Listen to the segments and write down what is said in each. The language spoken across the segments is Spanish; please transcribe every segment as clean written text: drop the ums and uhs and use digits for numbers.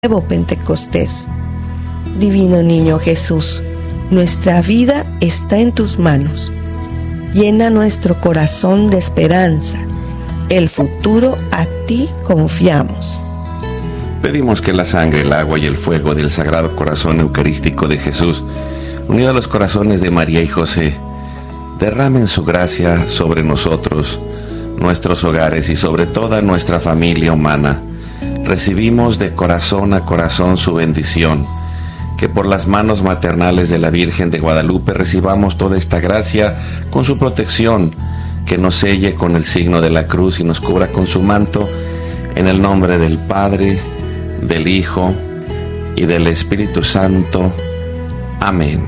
nuevo Pentecostés. Divino Niño Jesús, nuestra vida está en tus manos. Llena nuestro corazón de esperanza. El futuro a ti confiamos. Pedimos que la sangre, el agua y el fuego del Sagrado Corazón Eucarístico de Jesús, unido a los corazones de María y José, derramen su gracia sobre nosotros, nuestros hogares y sobre toda nuestra familia humana. Recibimos de corazón a corazón su bendición. Que por las manos maternales de la Virgen de Guadalupe recibamos toda esta gracia con su protección, que nos selle con el signo de la cruz y nos cubra con su manto, en el nombre del Padre, del Hijo y del Espíritu Santo. Amén.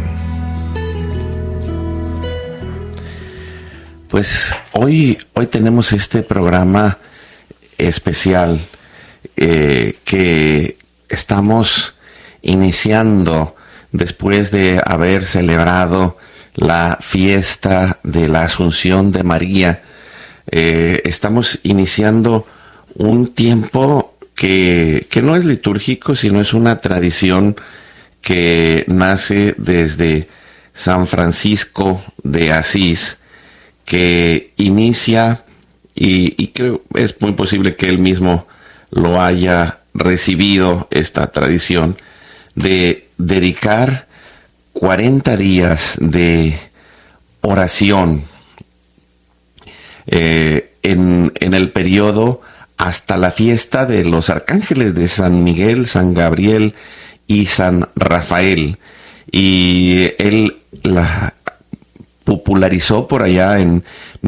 Pues hoy tenemos este programa especial que estamos iniciando después de haber celebrado la fiesta de la Asunción de María. Estamos iniciando un tiempo que no es litúrgico, sino es una tradición que nace desde San Francisco de Asís, que inicia y que es muy posible que él mismo lo haya recibido, esta tradición de dedicar 40 días de oración en el periodo hasta la fiesta de los arcángeles de San Miguel, San Gabriel y San Rafael. Y él la popularizó por allá en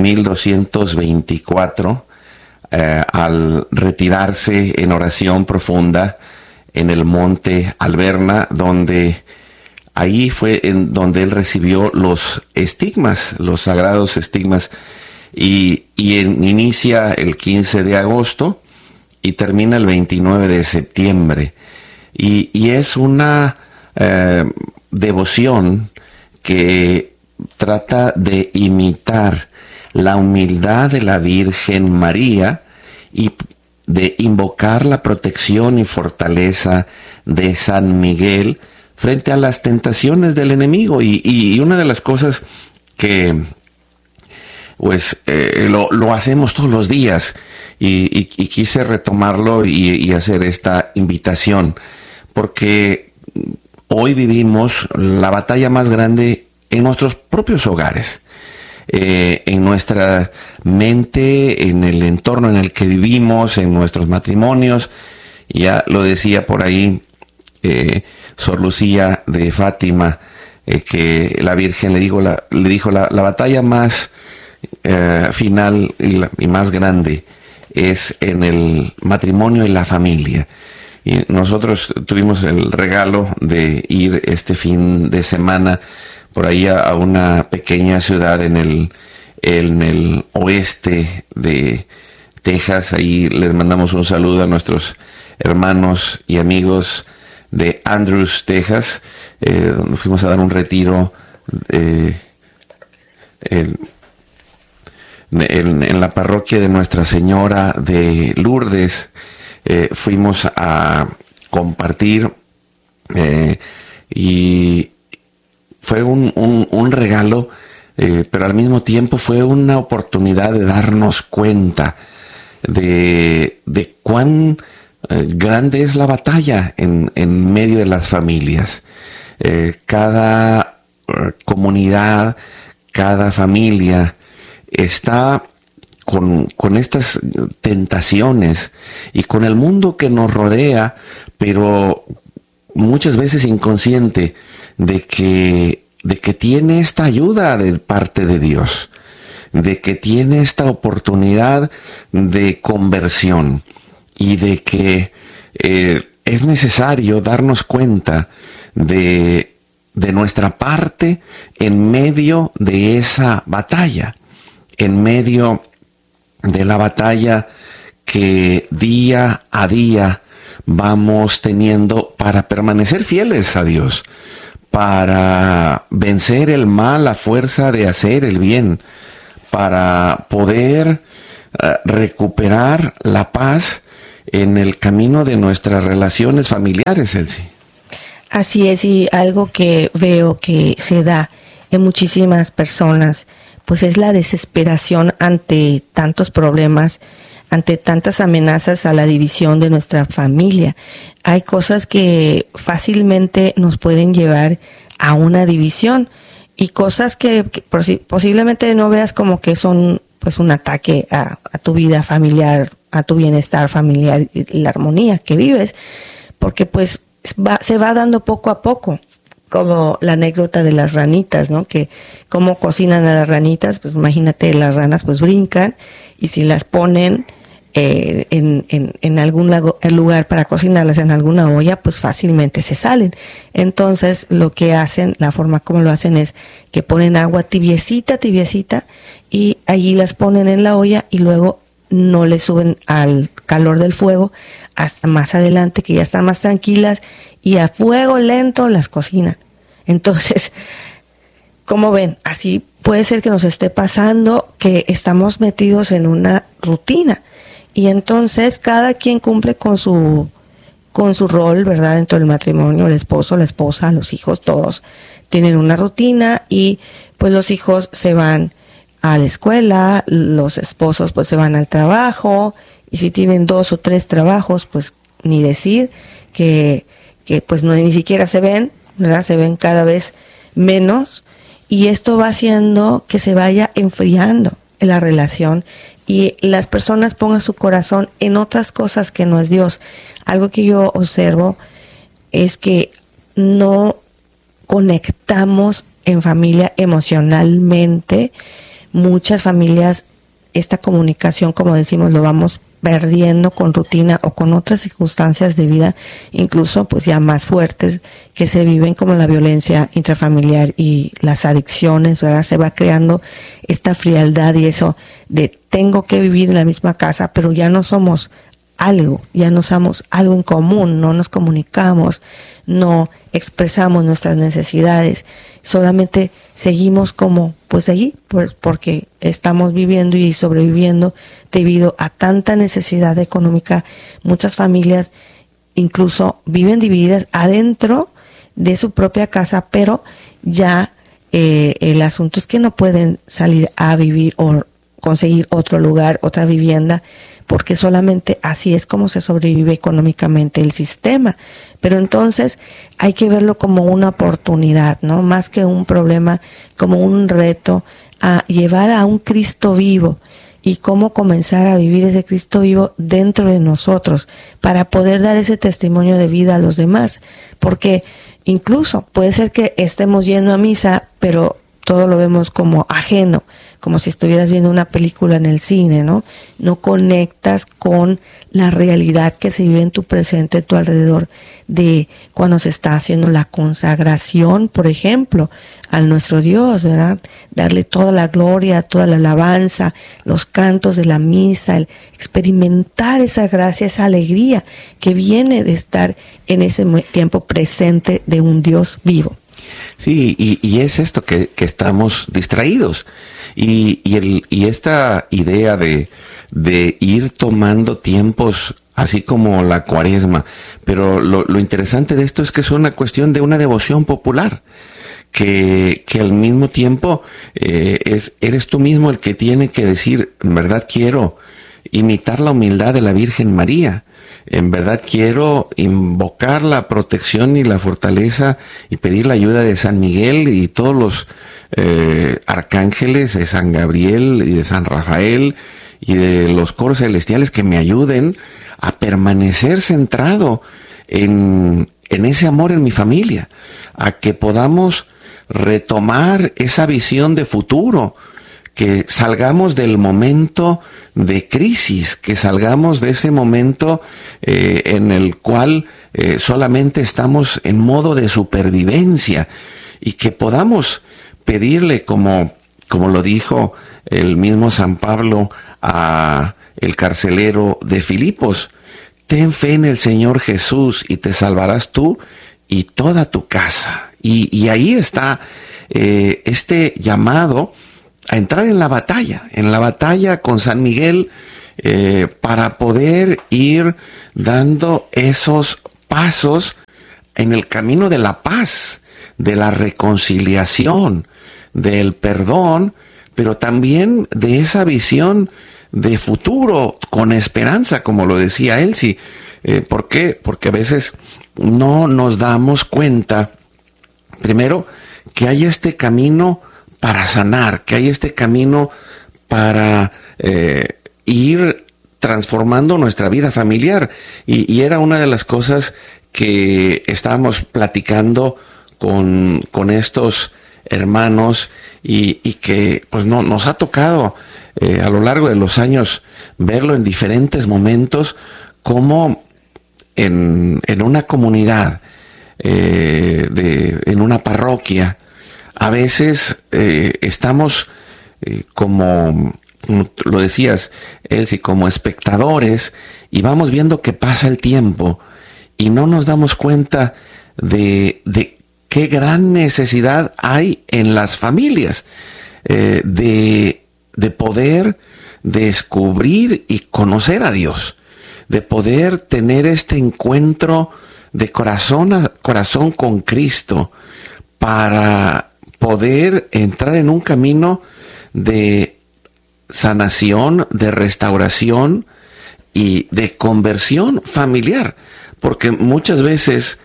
1224 al retirarse en oración profunda en el monte Alberna, donde ahí fue en donde él recibió los estigmas, los sagrados estigmas, y inicia el 15 de agosto y termina el 29 de septiembre. Y es una devoción que trata de imitar la humildad de la Virgen María y de invocar la protección y fortaleza de San Miguel frente a las tentaciones del enemigo. Y una de las cosas que pues lo hacemos todos los días, y quise retomarlo y hacer esta invitación, porque hoy vivimos la batalla más grande en nuestros propios hogares, en nuestra mente, en el entorno en el que vivimos, en nuestros matrimonios. Ya lo decía por ahí Sor Lucía de Fátima, que la Virgen le dijo la batalla más final y más grande es en el matrimonio y la familia. Y nosotros tuvimos el regalo de ir este fin de semana por ahí a una pequeña ciudad en el oeste de Texas. Ahí les mandamos un saludo a nuestros hermanos y amigos de Andrews, Texas, donde fuimos a dar un retiro en la parroquia de Nuestra Señora de Lourdes. Fuimos a compartir y fue un regalo, pero al mismo tiempo fue una oportunidad de darnos cuenta de cuán grande es la batalla en medio de las familias. Cada comunidad, cada familia está con estas tentaciones y con el mundo que nos rodea, pero muchas veces inconsciente de que tiene esta ayuda de parte de Dios, de que tiene esta oportunidad de conversión, y de que es necesario darnos cuenta de nuestra parte en medio de esa batalla, en medio de la batalla que día a día vamos teniendo para permanecer fieles a Dios, para vencer el mal a fuerza de hacer el bien, para poder recuperar la paz en el camino de nuestras relaciones familiares, Elsie. Así es, y algo que veo que se da en muchísimas personas, pues es la desesperación ante tantos problemas, ante tantas amenazas a la división de nuestra familia. Hay cosas que fácilmente nos pueden llevar a una división y cosas que posiblemente no veas como que son pues un ataque a tu vida familiar, a tu bienestar familiar y la armonía que vives, porque pues se va dando poco a poco, como la anécdota de las ranitas, ¿no? Que cómo cocinan a las ranitas, pues imagínate, las ranas pues brincan y si las ponen en algún lugar para cocinarlas en alguna olla, pues fácilmente se salen. Entonces lo que hacen, la forma como lo hacen es que ponen agua tibiecita y allí las ponen en la olla y luego no le suben al calor del fuego hasta más adelante, que ya están más tranquilas y a fuego lento las cocinan. Entonces, como ven, así puede ser que nos esté pasando que estamos metidos en una rutina y entonces cada quien cumple con su rol, ¿verdad? Dentro del matrimonio, el esposo, la esposa, los hijos, todos tienen una rutina y pues los hijos se van a la escuela, los esposos pues se van al trabajo y si tienen 2 o 3 trabajos, pues ni decir que pues no ni siquiera se ven, ¿verdad? Se ven cada vez menos y esto va haciendo que se vaya enfriando la relación y las personas pongan su corazón en otras cosas que no es Dios. Algo que yo observo es que no conectamos en familia emocionalmente. Muchas familias, esta comunicación, como decimos, lo vamos perdiendo con rutina o con otras circunstancias de vida, incluso pues ya más fuertes, que se viven como la violencia intrafamiliar y las adicciones, ¿verdad? Se va creando esta frialdad y eso de tengo que vivir en la misma casa, pero ya no somos algo, ya no somos algo en común, no nos comunicamos, no expresamos nuestras necesidades, solamente seguimos como pues allí, pues porque estamos viviendo y sobreviviendo debido a tanta necesidad económica. Muchas familias incluso viven divididas adentro de su propia casa, pero ya el asunto es que no pueden salir a vivir o conseguir otro lugar, otra vivienda, porque solamente así es como se sobrevive económicamente el sistema. Pero entonces hay que verlo como una oportunidad, ¿no? Más que un problema, como un reto a llevar a un Cristo vivo y cómo comenzar a vivir ese Cristo vivo dentro de nosotros para poder dar ese testimonio de vida a los demás. Porque incluso puede ser que estemos yendo a misa, pero todo lo vemos como ajeno, como si estuvieras viendo una película en el cine, ¿no? No conectas con la realidad que se vive en tu presente, a tu alrededor, de cuando se está haciendo la consagración, por ejemplo, a nuestro Dios, ¿verdad? Darle toda la gloria, toda la alabanza, los cantos de la misa, el experimentar esa gracia, esa alegría que viene de estar en ese tiempo presente de un Dios vivo. Sí, y es esto que estamos distraídos. Y esta idea de ir tomando tiempos así como la Cuaresma, pero lo interesante de esto es que es una cuestión de una devoción popular, que al mismo tiempo eres tú mismo el que tiene que decir, en verdad quiero imitar la humildad de la Virgen María. En verdad quiero invocar la protección y la fortaleza y pedir la ayuda de San Miguel y todos los arcángeles, de San Gabriel y de San Rafael y de los coros celestiales que me ayuden a permanecer centrado en ese amor en mi familia, a que podamos retomar esa visión de futuro, que salgamos del momento de crisis, que salgamos de ese momento en el cual solamente estamos en modo de supervivencia y que podamos pedirle, como lo dijo el mismo San Pablo a el carcelero de Filipos, ten fe en el Señor Jesús y te salvarás tú y toda tu casa. Y ahí está este llamado a entrar en la batalla con San Miguel, para poder ir dando esos pasos en el camino de la paz, de la reconciliación, del perdón, pero también de esa visión de futuro con esperanza, como lo decía Elsie. ¿Por qué? Porque a veces no nos damos cuenta, primero, que hay este camino para sanar, que hay este camino para ir transformando nuestra vida familiar. Y era una de las cosas que estábamos platicando con estos hermanos y que pues no, nos ha tocado a lo largo de los años verlo en diferentes momentos, como en una comunidad, en una parroquia, a veces estamos como lo decías, Elsie, como espectadores, y vamos viendo que pasa el tiempo y no nos damos cuenta de qué gran necesidad hay en las familias de poder descubrir y conocer a Dios, de poder tener este encuentro de corazón a corazón con Cristo, para poder entrar en un camino de sanación, de restauración y de conversión familiar, porque muchas veces,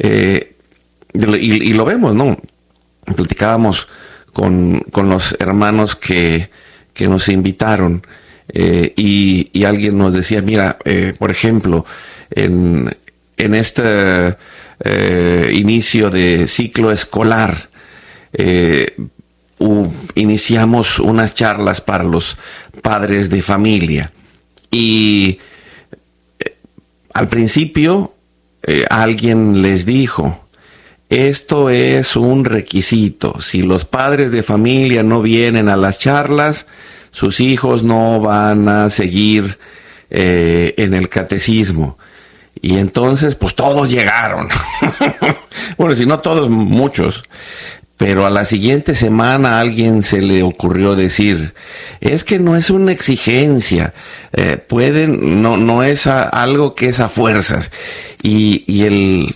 y lo vemos, ¿no? Platicábamos con los hermanos que nos invitaron, y alguien nos decía, mira, por ejemplo, en este inicio de ciclo escolar, iniciamos unas charlas para los padres de familia, y al principio alguien les dijo: esto es un requisito, si los padres de familia no vienen a las charlas, sus hijos no van a seguir en el catecismo. Y entonces pues todos llegaron. Bueno, si no todos, muchos. Pero a la siguiente semana a alguien se le ocurrió decir: es que no es una exigencia, no es algo que es a fuerzas. Y el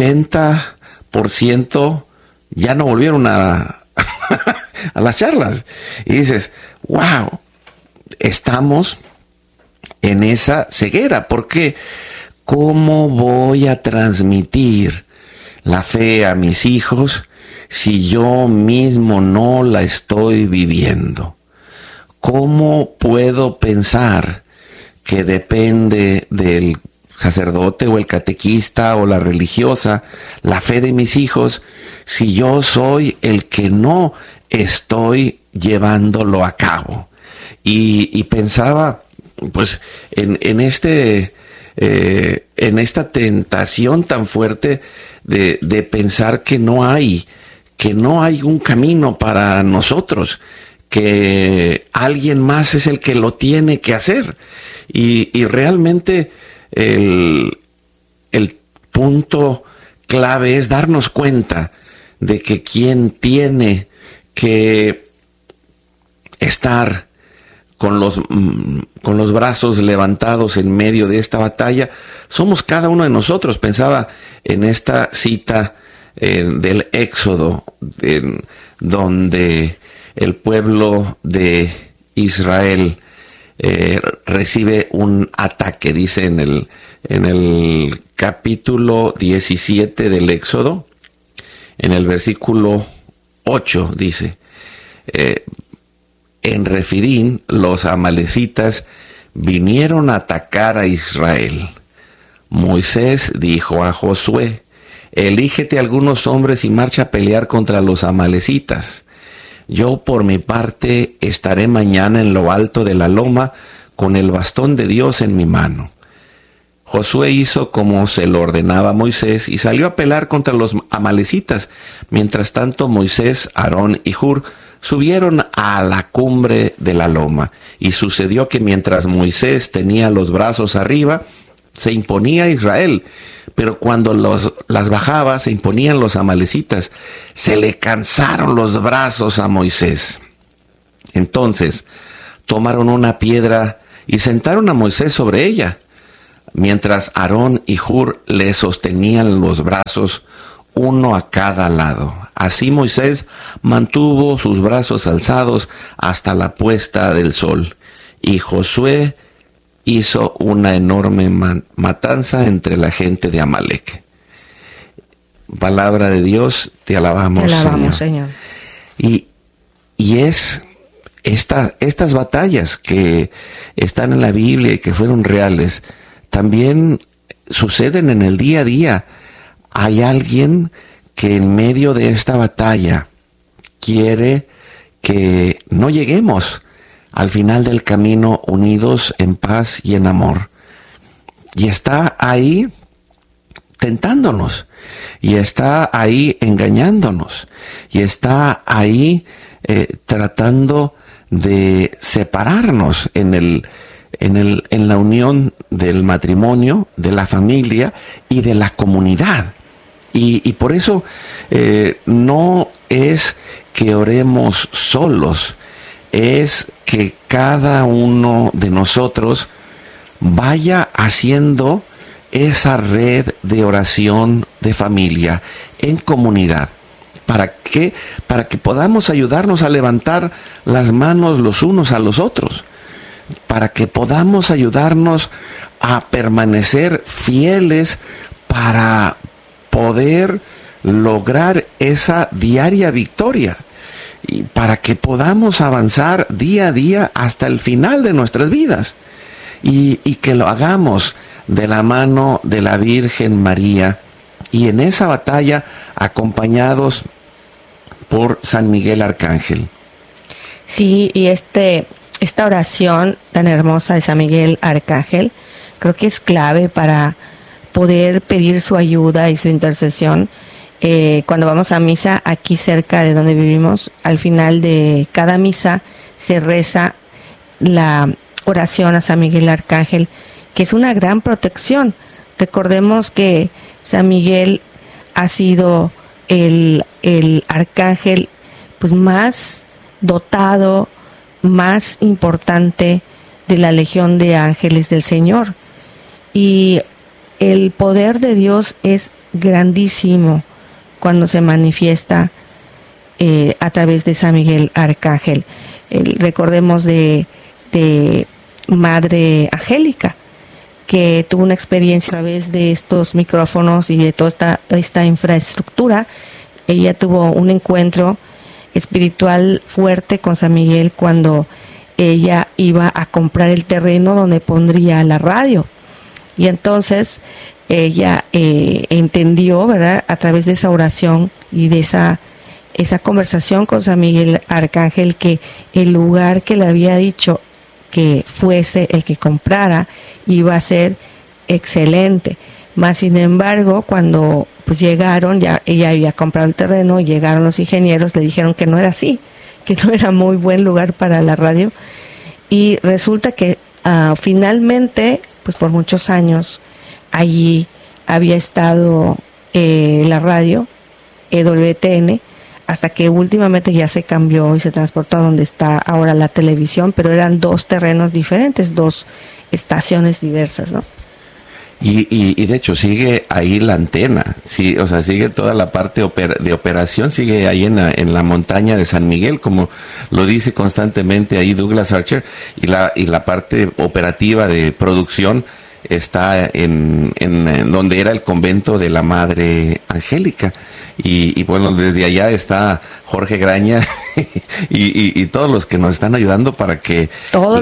80% ya no volvieron a las charlas. Y dices: wow, estamos en esa ceguera. ¿Por qué? ¿Cómo voy a transmitir la fe a mis hijos si yo mismo no la estoy viviendo? ¿Cómo puedo pensar que depende del sacerdote o el catequista o la religiosa la fe de mis hijos si yo soy el que no estoy llevándolo a cabo? Y pensaba pues en esta tentación tan fuerte de pensar que no hay un camino para nosotros, que alguien más es el que lo tiene que hacer. Y realmente el punto clave es darnos cuenta de que quien tiene que estar con los brazos levantados en medio de esta batalla somos cada uno de nosotros. Pensaba en esta cita del Éxodo, donde el pueblo de Israel recibe un ataque. Dice en el capítulo 17 del Éxodo, en el versículo 8, dice: en Refidín los amalecitas vinieron a atacar a Israel. Moisés dijo a Josué: elígete algunos hombres y marcha a pelear contra los amalecitas. Yo por mi parte estaré mañana en lo alto de la loma con el bastón de Dios en mi mano. Josué hizo como se lo ordenaba Moisés y salió a pelear contra los amalecitas. Mientras tanto, Moisés, Aarón y Hur subieron a la cumbre de la loma. Y sucedió que mientras Moisés tenía los brazos arriba, se imponía Israel, pero cuando las bajaba, se imponían los amalecitas. Se le cansaron los brazos a Moisés. Entonces tomaron una piedra y sentaron a Moisés sobre ella, mientras Aarón y Hur le sostenían los brazos, uno a cada lado. Así Moisés mantuvo sus brazos alzados hasta la puesta del sol, y Josué hizo una enorme matanza entre la gente de Amalec. Palabra de Dios, te alabamos, Señor. Y es estas batallas que están en la Biblia y que fueron reales, también suceden en el día a día. Hay alguien que en medio de esta batalla quiere que no lleguemos al final del camino unidos en paz y en amor. Y está ahí tentándonos, y está ahí engañándonos, y está ahí tratando de separarnos en la unión del matrimonio, de la familia y de la comunidad. Y por eso no es que oremos solos, es que cada uno de nosotros vaya haciendo esa red de oración de familia en comunidad. ¿Para qué? Para que podamos ayudarnos a levantar las manos los unos a los otros, para que podamos ayudarnos a permanecer fieles para poder lograr esa diaria victoria, y para que podamos avanzar día a día hasta el final de nuestras vidas, y que lo hagamos de la mano de la Virgen María, y en esa batalla acompañados por San Miguel Arcángel. Sí, y esta oración tan hermosa de San Miguel Arcángel creo que es clave para poder pedir su ayuda y su intercesión. Cuando vamos a misa aquí cerca de donde vivimos, al final de cada misa se reza la oración a San Miguel Arcángel, que es una gran protección. Recordemos que San Miguel ha sido el arcángel pues más dotado, más importante de la legión de ángeles del Señor, y el poder de Dios es grandísimo cuando se manifiesta a través de San Miguel Arcángel. Recordemos de Madre Angélica, que tuvo una experiencia a través de estos micrófonos y de toda esta infraestructura. Ella tuvo un encuentro espiritual fuerte con San Miguel cuando ella iba a comprar el terreno donde pondría la radio. Y entonces ella entendió, ¿verdad?, a través de esa oración y de esa conversación con San Miguel Arcángel, que el lugar que le había dicho que fuese el que comprara iba a ser excelente. Más sin embargo, cuando pues llegaron, ya ella había comprado el terreno, y llegaron los ingenieros, le dijeron que no era así, que no era muy buen lugar para la radio, y resulta que finalmente, pues por muchos años allí había estado la radio EWTN, hasta que últimamente ya se cambió y se transportó a donde está ahora la televisión, pero eran dos terrenos diferentes, dos estaciones diversas, ¿no? Y de hecho sigue ahí la antena, sí, o sea, sigue toda la parte de operación, sigue ahí en la montaña de San Miguel, como lo dice constantemente ahí Douglas Archer, y la parte operativa de producción está en donde era el convento de la Madre Angélica, y bueno, desde allá está Jorge Graña y todos los que nos están ayudando para que todos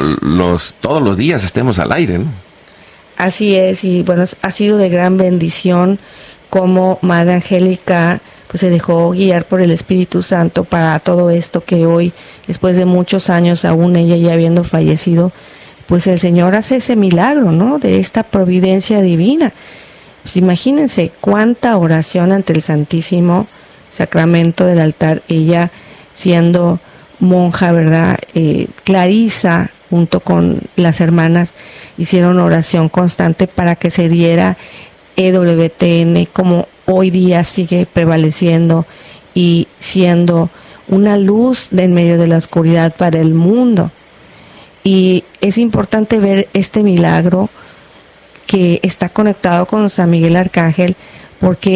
los días estemos al aire, ¿no? Así es, y bueno, ha sido de gran bendición como Madre Angélica pues se dejó guiar por el Espíritu Santo para todo esto que hoy, después de muchos años, aún ella ya habiendo fallecido, pues el Señor hace ese milagro, ¿no?, de esta providencia divina. Pues imagínense cuánta oración ante el Santísimo Sacramento del altar, ella siendo monja, ¿verdad? Clarisa, junto con las hermanas, hicieron oración constante para que se diera EWTN, como hoy día sigue prevaleciendo y siendo una luz de en medio de la oscuridad para el mundo. Y es importante ver este milagro que está conectado con San Miguel Arcángel, porque